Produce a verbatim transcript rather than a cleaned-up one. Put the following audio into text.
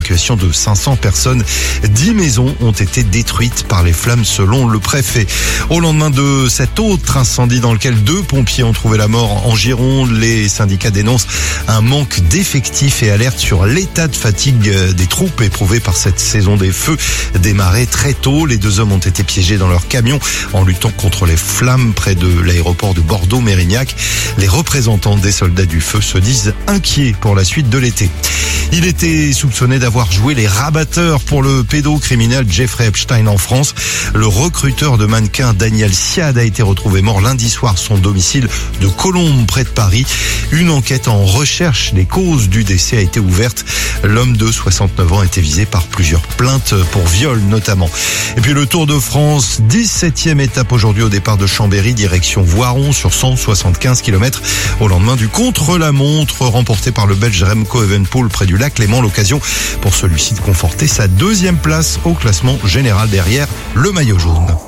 l'évacuation de cinq cents personnes. dix maisons ont été détruites par les flammes selon le préfet. Au lendemain de cet autre incendie dans lequel deux pompiers ont trouvé la mort en Gironde, les syndicats dénoncent un manque d'effectifs et alertent sur l'état de fatigue des troupes éprouvées par cette saison des feux démarrée très tôt. Les deux hommes ont été piégés dans leur camion en luttant contre les flammes près de l'aéroport de Bordeaux-Mérignac. Les représentants des soldats du feu se disent inquiets pour la suite de l'été. Il était soupçonné d'avoir joué les rabatteurs pour le pédocriminel Jeffrey Epstein en France. Le recruteur de mannequins Daniel Siad a été retrouvé mort lundi soir à son domicile de Colombes près de Paris. Une enquête en recherche des causes du décès a été ouverte. L'homme de soixante-neuf ans a été visé par plusieurs plaintes pour viol notamment. Et puis le Tour de France, dix-septième étape aujourd'hui au départ de Chambéry, direction Voiron sur cent soixante-quinze kilomètres au lendemain du contre-la-montre remporté par le Belge Remco Evenepoel près du lac Léman. L'occasion pour celui-ci de conforter sa deuxième place au classement général derrière le maillot jaune.